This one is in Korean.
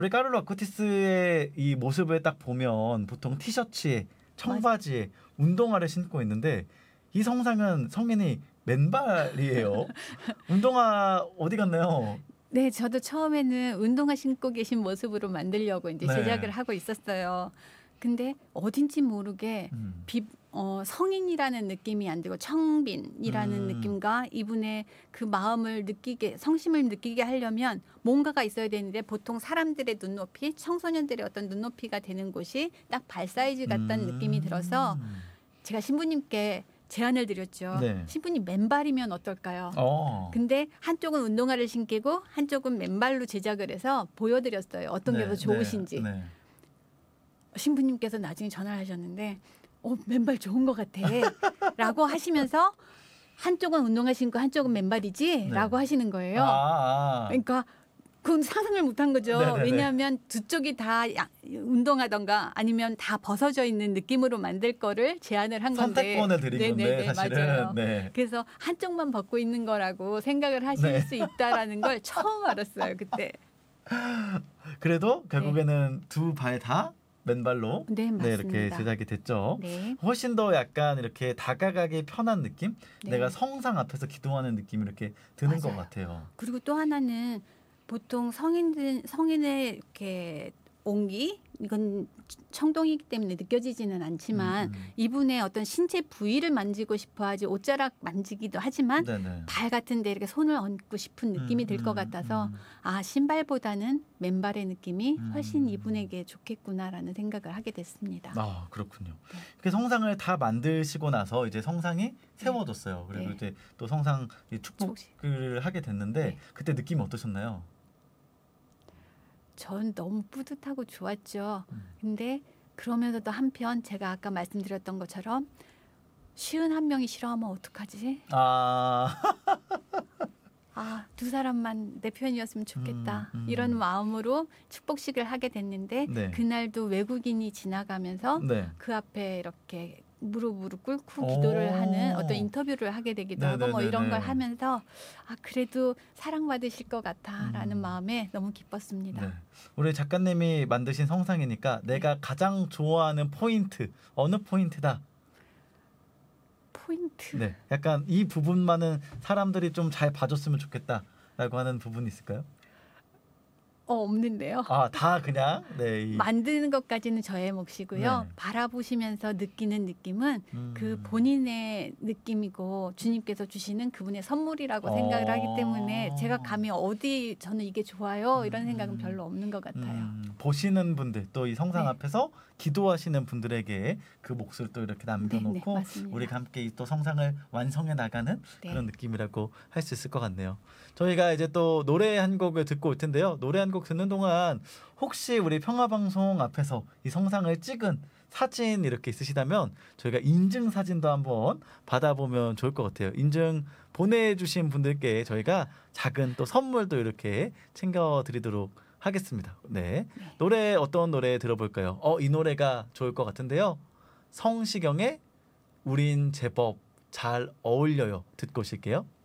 우리 카를로 아쿠티스의 이 모습을 딱 보면 보통 티셔츠에 청바지에 운동화를 신고 있는데 이 성상은 성인이 맨발이에요. 운동화 어디 갔나요? 네, 저도 처음에는 운동화 신고 계신 모습으로 만들려고 이제 네. 제작을 하고 있었어요. 근데 어딘지 모르게 성인이라는 느낌이 안 들고 청빈이라는 느낌과 이분의 그 마음을 느끼게, 성심을 느끼게 하려면 뭔가가 있어야 되는데 보통 사람들의 눈높이, 청소년들의 어떤 눈높이가 되는 곳이 딱 발 사이즈 같다는 느낌이 들어서 제가 신부님께 제안을 드렸죠. 네. 신부님 맨발이면 어떨까요? 근데 한쪽은 운동화를 신기고 한쪽은 맨발로 제작을 해서 보여드렸어요. 어떤 게 더 좋으신지. 네. 신부님께서 나중에 전화를 하셨는데 맨발 좋은 것 같아 라고 하시면서 한쪽은 운동화 신고 한쪽은 맨발이지 라고 하시는 거예요. 그러니까 그건 상상을 못한 거죠. 네네네. 왜냐하면 두 쪽이 다 운동하던가 아니면 다 벗어져 있는 느낌으로 만들 거를 제안을 한 건데. 선택권을 드린 건데 사실은. 맞아요. 네. 그래서 한쪽만 벗고 있는 거라고 생각을 하실 수 있다라는 걸 처음 알았어요. 그때. 그래도 결국에는 두 발 다 맨발로 네, 맞습니다. 이렇게 제작이 됐죠. 네. 훨씬 더 약간 이렇게 다가가기 편한 느낌? 네. 내가 성상 앞에서 기도하는 느낌이 이렇게 드는 것 같아요. 그리고 또 하나는 보통 성인의 이렇게 온기 이건 청동이기 때문에 느껴지지는 않지만 이분의 어떤 신체 부위를 만지고 싶어하지 옷자락 만지기도 하지만 네네. 발 같은 데 이렇게 손을 얹고 싶은 느낌이 들 것 같아서 신발보다는 맨발의 느낌이 훨씬 이분에게 좋겠구나라는 생각을 하게 됐습니다. 그렇군요. 이렇게 성상을 다 만드시고 나서 이제 성상이 세워졌어요. 그리고 네. 이제 또 성상 축복을 하게 됐는데 그때 느낌이 어떠셨나요? 전 너무 뿌듯하고 좋았죠. 근데 그러면서도 한편 제가 아까 말씀드렸던 것처럼 쉬운 한 명이 싫어하면 어떡하지? 두 사람만 내 편이었으면 좋겠다. 이런 마음으로 축복식을 하게 됐는데 네. 그날도 외국인이 지나가면서 네. 그 앞에 이렇게 무릎을 꿇고 기도를 하는 어떤 인터뷰를 하게 되기도 하고 뭐 이런 걸 하면서 그래도 사랑받으실 것 같아라는 마음에 너무 기뻤습니다. 네. 우리 작가님이 만드신 성상이니까 내가 가장 좋아하는 포인트 어느 포인트다? 포인트? 네, 약간 이 부분만은 사람들이 좀 잘 봐줬으면 좋겠다라고 하는 부분이 있을까요? 없는데요. 다 그냥 만드는 것까지는 저의 몫이고요. 네. 바라보시면서 느끼는 느낌은 그 본인의 느낌이고 주님께서 주시는 그분의 선물이라고 생각을 하기 때문에 제가 감히 어디 저는 이게 좋아요 이런 생각은 별로 없는 것 같아요. 보시는 분들 또 이 성상 앞에서 기도하시는 분들에게 그 몫을 또 이렇게 남겨놓고 맞습니다. 우리가 함께 또 성상을 완성해 나가는 그런 느낌이라고 할 수 있을 것 같네요. 저희가 이제 또 노래 한 곡을 듣고 올 텐데요. 노래 한 곡 듣는 동안 혹시 우리 평화방송 앞에서 이 성상을 찍은 사진 이렇게 있으시다면 저희가 인증 사진도 한번 받아보면 좋을 것 같아요. 인증 보내주신 분들께 저희가 작은 또 선물도 이렇게 챙겨드리도록 하겠습니다. 네. 노래 어떤 노래 들어볼까요? 이 노래가 좋을 것 같은데요. 성시경의 우린 제법 잘 어울려요 듣고 오실게요.